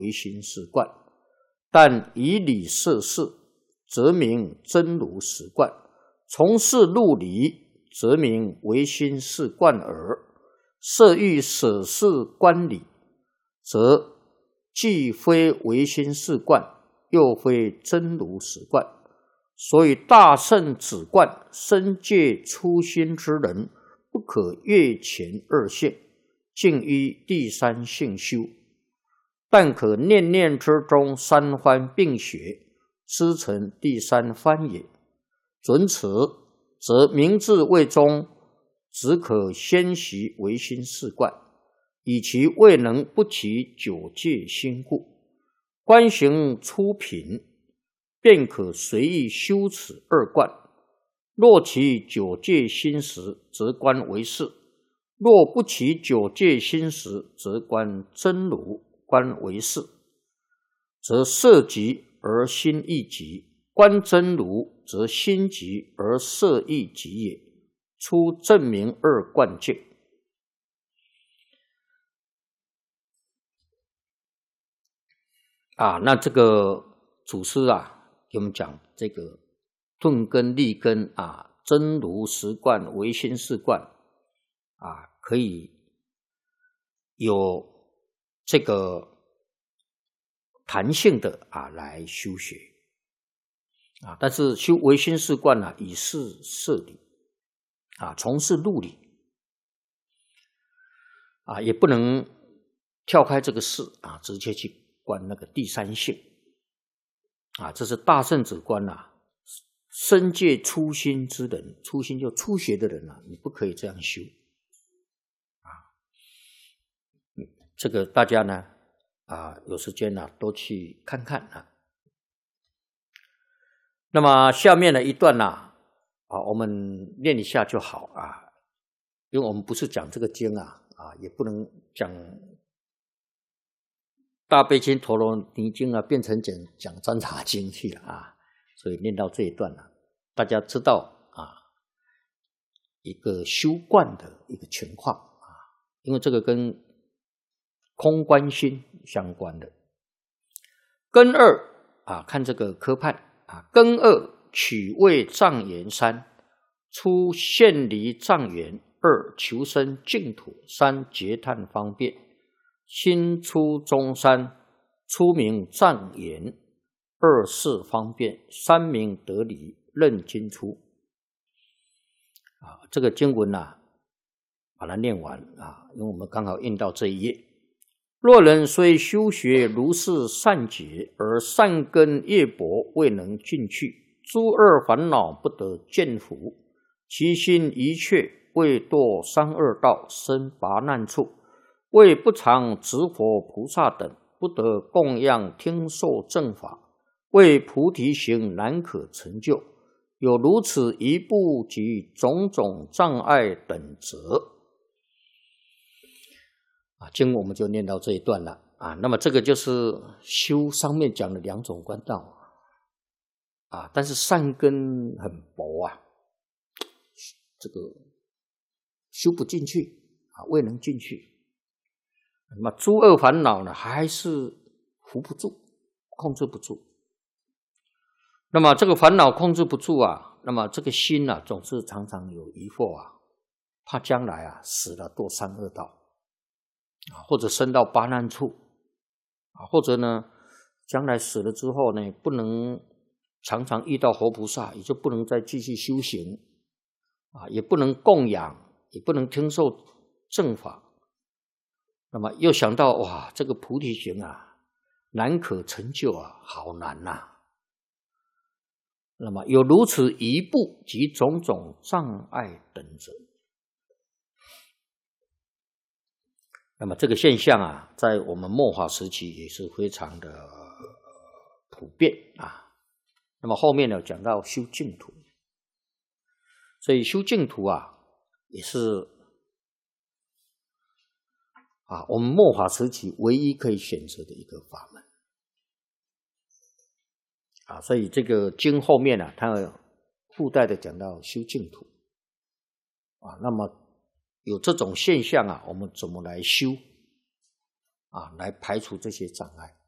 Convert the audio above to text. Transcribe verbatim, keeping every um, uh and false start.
唯心是观；但以理摄事，则名真如实观。从事入理，则名唯心是观耳。色欲舍事观理，则既非唯心是观，又非真如实观。所以大圣只观深戒初心之人，不可越前二性，尽于第三性修，但可念念之中三番并学，知成第三番也。准此，则明智未终，只可先习唯心是观，以其未能不起九界心故。观行初品，便可随意修此二观。若起九界心时，则观为是；若不起九界心时，则观真如，观为是。则色即而心亦即，观真如则心即而色亦即也。初证明二观境。啊，那这个祖师啊，给我们讲这个顿根立根啊，真如实观，唯心是观啊，可以有这个弹性的啊来修学啊，但是修唯心是观啊，以事摄理啊，从事入理啊，也不能跳开这个事啊，直接去观那个第三性啊，这是大圣只观啊，深戒初心之人，初心就初学的人啊，你不可以这样修啊。这个大家呢啊，有时间呢、啊、都去看看啊。那么下面的一段呢 啊, 啊，我们念一下就好啊，因为我们不是讲这个经啊啊，也不能讲大悲经、陀罗尼经啊，变成讲讲占察经去了啊，所以念到这一段了，大家知道啊，一个修观的一个情况啊，因为这个跟空观心相关的。根二啊，看这个科判啊，根二取位障缘三，初现离障缘；二求生净土；三结叹方便。心出中三，初名障缘；二事方便；三名得离，任经出。啊，这个经文啊，把它念完啊，因为我们刚好印到这一页。若人虽修学如是善解，而善根业薄，未能进去，诸二烦恼不得见伏，其心一却，未堕三恶道，生拔难处，为不常执佛菩萨等，不得供养听受正法，为菩提行难可成就，有如此一步及种种障碍等则。啊，经我们就念到这一段了啊。那么这个就是修上面讲的两种观道啊，但是善根很薄啊，这个修不进去啊，未能进去。那么诸恶烦恼呢，还是扶不住，控制不住。那么这个烦恼控制不住啊，那么这个心啊，总是常常有疑惑啊，怕将来啊死了堕三恶道。啊，或者生到八难处啊，或者呢，将来死了之后呢，不能常常遇到活菩萨，也就不能再继续修行啊，也不能供养，也不能听受正法。那么又想到哇，这个菩提行啊，难可成就啊，好难呐、啊。那么有如此一步及种种障碍等者。那么这个现象啊，在我们末法时期也是非常的普遍啊。那么后面呢，讲到修净土，所以修净土啊，也是啊我们末法时期唯一可以选择的一个法门啊。所以这个经后面啊，它附带的讲到修净土啊。那么有这种现象啊，我们怎么来修啊，来排除这些障碍？